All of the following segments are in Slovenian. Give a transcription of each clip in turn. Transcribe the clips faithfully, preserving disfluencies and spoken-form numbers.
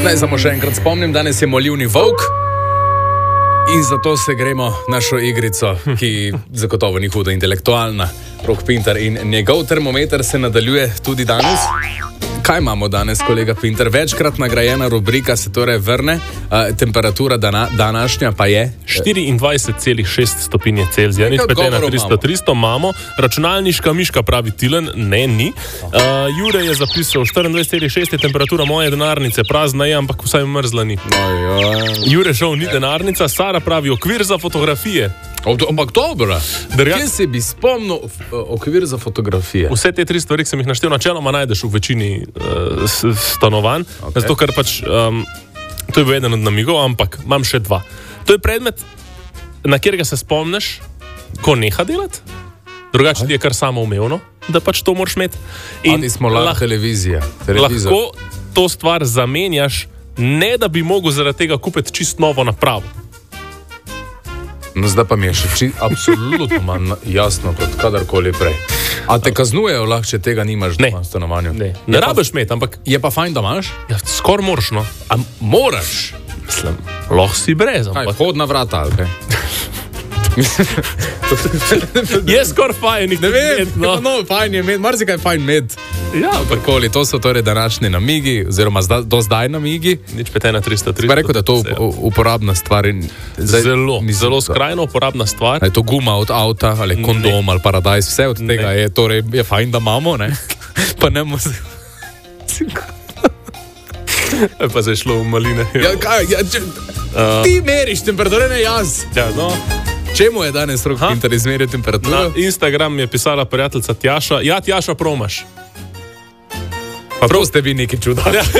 Naj samo še enkrat spomnim, danes je molivni volk in zato se gremo našo igrico, ki zagotovo ni huda intelektualna. Rok Pintar in njegov termometer se nadaljuje tudi danes. Kaj imamo danes, kolega Pintar? Večkrat nagrajena rubrika se torej vrne. Uh, temperatura dana, današnja pa je štiriindvajset celih šest stopinje Celzija. Nič pet ena tristo tristo imamo. Računalniška miška pravi Tilen, ne, ni. Uh, Jure je zapisal štiriindvajset celih šest je temperatura moje denarnice. Prazna je, ampak vsaj mrzla ni. Jure šel ni denarnica. Sara pravi okvir za fotografije. Ampak dobro, Drga... kje si bi spomnil okvir za fotografije? Vse te tri stvari, ki sem jih naštel, načeloma najdeš v večini uh, stanovanj, okay. Zato ker pač, um, to je bil eden od namigov, ampak imam še dva. To je predmet, na katerega se spomniš, ko neha delati, drugače ti je kar samo umevno, da pač to moraš imeti. In smo lahko televizija. Lahko to stvar zamenjaš, ne da bi mogel zaradi tega kupiti čist novo napravo. No, zdaj pa mi je še či, absolutno manj jasno kot kadarkoli prej. A te kaznujejo lahko, če tega nimaš doma v stanovanju? Ne, ne rabiš imeti, ampak... Je pa fajn, da imaš? Ja, skor moraš, no. A moraš? Mislim, lahko si brez, ampak... Kaj, vhodna vrata, ali kaj? Je skor fajn, ne vem, no. No, fajn je med, marsikaj fajn med. Ja, ampak koli, to so torej današnji namigi, oziroma zda, do zdaj namigi. Nič pet ena tristo tristo. Pa rekel, da je to uporabna stvar. Zdaj, zelo, mislim, zelo skrajno uporabna stvar. Je to guma od avta, ali kondom, ne. Ali paradajz, vse od tega ne. Je, torej je fajn, da imamo, ne? Pa ne moze... Pa se je šlo v maline. Ja, kaj, ja, če, uh. Ti meriš temperaturo, ne jaz. Ja, no. Čemu je danes Rok Pintar izmeril temperaturo? Na Instagram je pisala prijateljica Tjaša. Ja, Tjaša, promaš. Pa prav ste vi neki čudaki. Ja.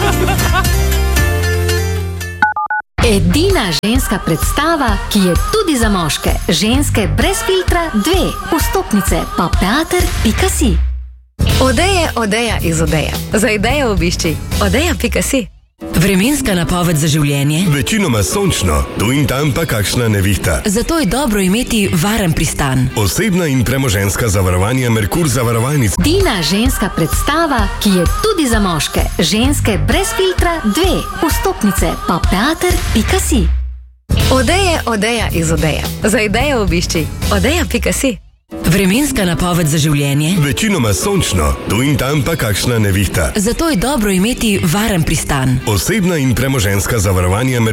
Edina ženska predstava, ki je tudi za moške. Ženske brez filtra dve. Vstopnice pa teater pika si. Odeja, odeja iz Odeja. Za idejo obišči odeja pika si. Vremenska napoved za življenje? Večinoma sončno, tu in tam pa kakšna nevihta. Zato je dobro imeti varen pristan. Osebna in premoženjska zavarovanja Merkur zavarovalnic. Edina ženska predstava, ki je tudi za moške. Ženske brez filtra dve. Vstopnice pa teater pika si. Odeja, odeja iz Odeja. Za idejo obišči odeja pika si. Vremenska napoved za življenje? Večinoma sončno, tu in tam pa kakšna nevihta. Zato je dobro imeti varen pristan. Osebna in premoženjska zavarovanja Merkur